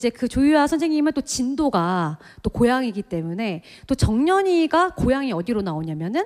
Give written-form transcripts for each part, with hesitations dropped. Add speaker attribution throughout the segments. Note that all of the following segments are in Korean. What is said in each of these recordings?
Speaker 1: 이제 그 조유아 선생님은 또 진도가 또 고향이기 때문에 또 정년이가 고향이 어디로 나오냐면은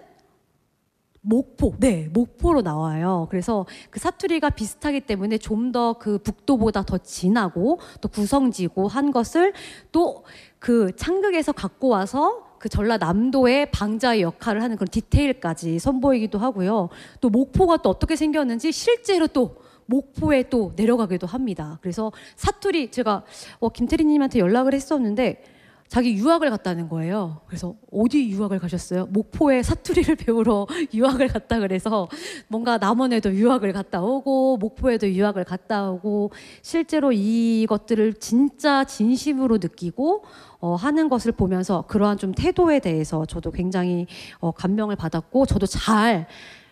Speaker 1: 목포, 네, 목포로 나와요. 그래서 그 사투리가 비슷하기 때문에 좀 더 그 북도보다 더 진하고 또 구성지고 한 것을 또 그 창극에서 갖고 와서 그 전라남도의 방자의 역할을 하는 그런 디테일까지 선보이기도 하고요. 또 목포가 또 어떻게 생겼는지 실제로 또 목포에 또 내려가기도 합니다. 그래서 사투리 제가 김태리님한테 연락을 했었는데 자기 유학을 갔다는 거예요. 그래서 어디 유학을 가셨어요? 목포에 사투리를 배우러 유학을 갔다 그래서 뭔가 남원에도 유학을 갔다 오고 목포에도 유학을 갔다 오고 실제로 이것들을 진짜 진심으로 느끼고 하는 것을 보면서 그러한 좀 태도에 대해서 저도 굉장히 감명을 받았고 저도 잘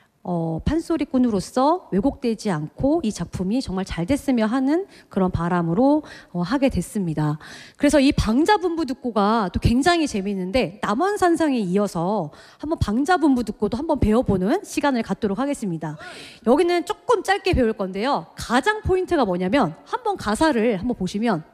Speaker 1: 판소리꾼으로서 왜곡되지 않고 이 작품이 정말 잘 됐으면 하는 그런 바람으로 하게 됐습니다. 그래서 이 방자분부듣고가 또 굉장히 재미있는데 남원산성에 이어서 한번 방자분부듣고도 한번 배워보는 시간을 갖도록 하겠습니다. 여기는 조금 짧게 배울 건데요. 가장 포인트가 뭐냐면 한번 가사를 한번 보시면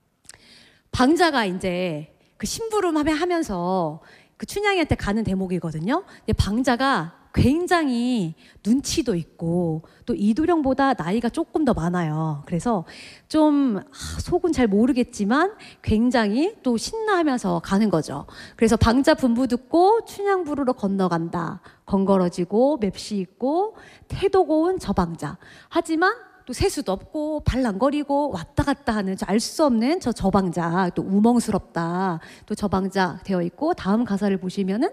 Speaker 1: 방자가 이제 그 심부름 하면서 그 춘향이한테 가는 대목이거든요. 근데 방자가 굉장히 눈치도 있고 또 이도령보다 나이가 조금 더 많아요. 그래서 좀 속은 잘 모르겠지만 굉장히 또 신나하면서 가는 거죠. 그래서 방자 분부 듣고 춘향 부르러 건너간다. 건거러지고 맵시 있고 태도 고운 저 방자. 하지만 또 세수도 없고 발랑거리고 왔다 갔다 하는 알 수 없는 저 방자. 또 우멍스럽다. 또 저 방자 되어 있고 다음 가사를 보시면은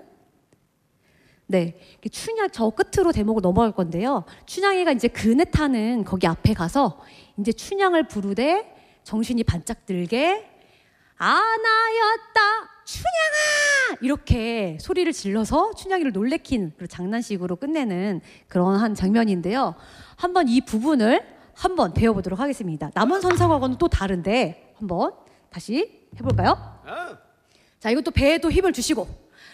Speaker 1: 네, 춘향 저 끝으로 대목을 넘어갈 건데요. 춘향이가 이제 그네 타는 거기 앞에 가서 이제 춘향을 부르되 정신이 반짝 들게 아나였다 춘향아 이렇게 소리를 질러서 춘향이를 놀래킨 그런 장난식으로 끝내는 그런 한 장면인데요. 한번 이 부분을 한번 배워보도록 하겠습니다. 남원선성하고는 또 다른데 한번 다시 해볼까요? 자, 이것도 배에도 힘을 주시고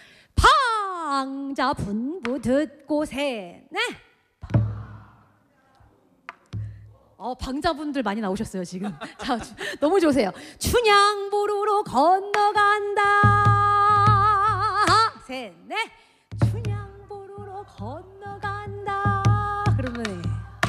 Speaker 1: 방자 분부 듣고 셋, 네. 방자분들 많이 나오셨어요 지금. 자, 너무 좋으세요. 춘향 부르러 건너간다. 셋, 네. 춘향 부르러 건너간다. 그러면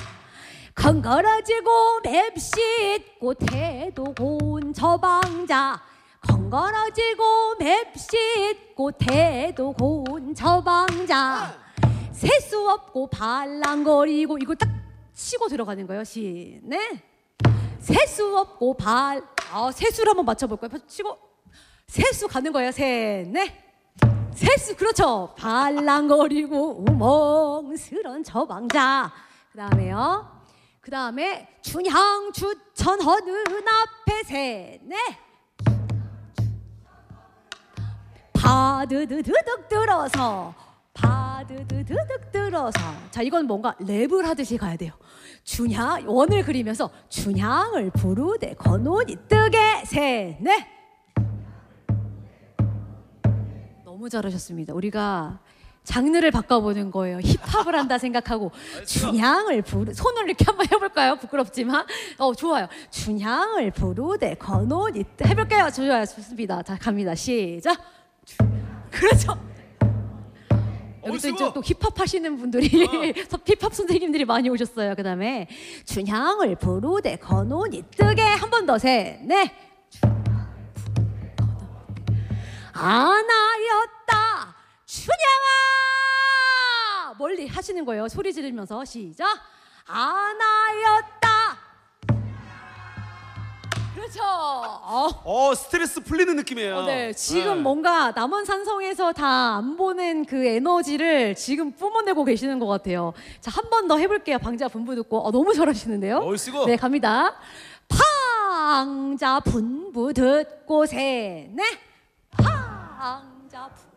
Speaker 1: 건거러지고 맵씻고 태도 고운 저 방자. 건거러지고 맵씻고 태도 고운 저 방자. 세수 없고 발랑거리고 이걸 딱 치고 들어가는 거예요. 네. 세수 없고 세수를 한번 맞춰볼까요? 치고 세수 가는 거예요. 네. 세수 그렇죠. 발랑거리고 우멍스런 저 방자. 그 다음에 춘향 주천허는 앞에 네. 바드드드득 들어서 바드드드득 들어서 자 이건 뭔가 랩을 하듯이 가야 돼요. 춘향 원을 그리면서 춘향을 부르되 건온이 뜨게 셋 네. 너무 잘하셨습니다. 우리가 장르를 바꿔보는 거예요. 힙합을 한다 생각하고 춘향을 손을 이렇게 한번 해볼까요? 부끄럽지만 좋아요. 춘향을 부르되 건온이 해볼게요. 좋아요. 좋습니다. 자 갑니다. 시작. 그렇죠. 여기 또 이제 또 힙합 하시는 분들이 힙합 선생님들이 많이 오셨어요. 그 다음에 춘향을 부르되 건온이 뜨게 한 번 더 셋 네. 아나였다 춘향아 멀리 하시는 거예요. 소리 지르면서 시작. 아나였다. 그렇죠.
Speaker 2: 스트레스 풀리는 느낌이에요.
Speaker 1: 네, 지금 뭔가 남원산성에서 다 안 보는 그 에너지를 지금 뿜어내고 계시는 것 같아요. 자, 한 번 더 해볼게요. 방자 분부 듣고 너무 잘하시는데요.
Speaker 2: 얼씨구.
Speaker 1: 네, 갑니다. 방자 분부 듣고 셋, 네. 방자 분부